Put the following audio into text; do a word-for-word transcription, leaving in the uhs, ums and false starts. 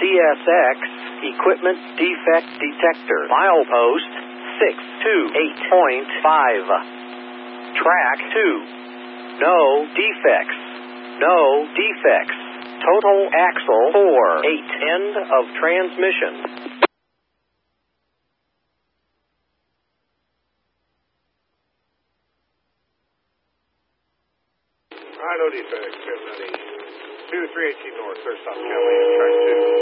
S X, equipment defect detector. Milepost six two eight point five. Track two. No defects. No defects. Total axle four eight. End of transmission. All right, no defects. two three eighteen North, Third Stop County, track two.